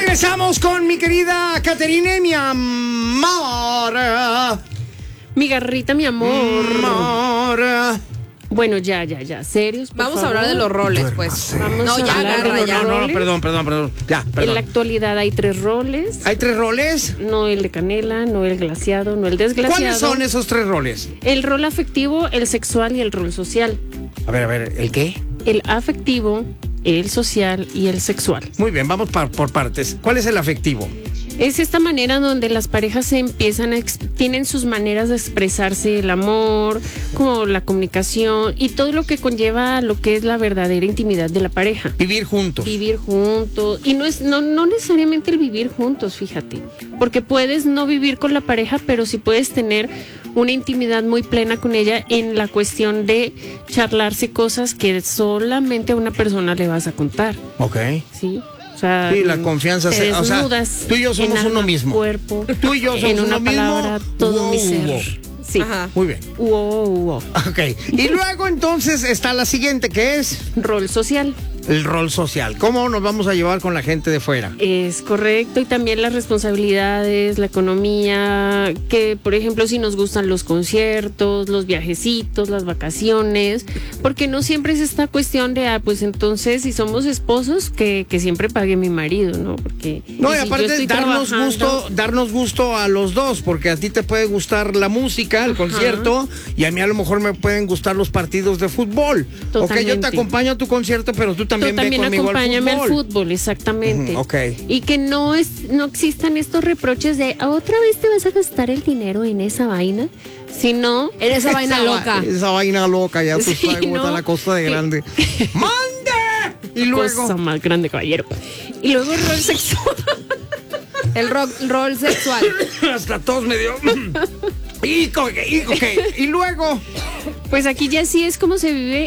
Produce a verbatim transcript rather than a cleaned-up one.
Regresamos con mi querida Caterine, mi amor. Mi garrita, mi amor. Amor. Bueno, ya, ya, ya. ¿Serios? por Vamos a favor? hablar de los roles, pues. Vamos No, a ya, hablar de agarra, los ya. No, no, roles. perdón, perdón, perdón. Ya, En la perdón. actualidad hay tres roles. ¿Hay tres roles? No el de canela, no el glaciado, no el desglaciado. ¿Cuáles son esos tres roles? El rol afectivo, el sexual y el rol social. A ver, a ver, ¿el qué? El afectivo, el social y el sexual. Muy bien, vamos par- por partes. ¿Cuál es el afectivo? Es esta manera donde las parejas se empiezan a ex- tienen sus maneras de expresarse el amor, como la comunicación y todo lo que conlleva lo que es la verdadera intimidad de la pareja. Vivir juntos. Vivir juntos. Y no es, no, no necesariamente el vivir juntos, fíjate. Porque puedes no vivir con la pareja, pero sí puedes tener una intimidad muy plena con ella en la cuestión de charlarse cosas que solamente a una persona le vas a contar. Ok. ¿Sí? O sea, Sí, la confianza te se- o sea, desnudas tú y yo somos en uno alma, mismo. Cuerpo, Tú y yo somos en una uno mismo. palabra, todo Wow, mi ser. wow. Sí. Ajá. Muy bien. Wow, wow. Ok. Y luego entonces está la siguiente, que es Rol social. el rol social. ¿Cómo nos vamos a llevar con la gente de fuera? Es correcto, y también las responsabilidades, la economía, que por ejemplo si nos gustan los conciertos, los viajecitos, las vacaciones, porque no siempre es esta cuestión de, ah, pues entonces si somos esposos, que, que siempre pague mi marido, ¿no? Porque No, y si yo aparte estoy darnos trabajando- gusto, darnos gusto a los dos, porque a ti te puede gustar la música, el Ajá. concierto, y a mí a lo mejor me pueden gustar los partidos de fútbol. Ok, yo te Totalmente. acompaño a tu concierto, pero tú también, Tú también ve conmigo acompáñame al al fútbol. fútbol, exactamente. Ujú, ok. Y que no es, no existan estos reproches de otra vez te vas a gastar el dinero en esa vaina, sino En esa vaina va- loca. Esa vaina loca, ya tú Sí, sabes cómo está ¿no? la costa de grande. ¡Mande! Y luego. cosa más grande, caballero. Y luego el rol sexual. El ro- rol sexual. Hasta todos me dio. Y, co- y, ok, y luego. Pues aquí ya sí es como se vive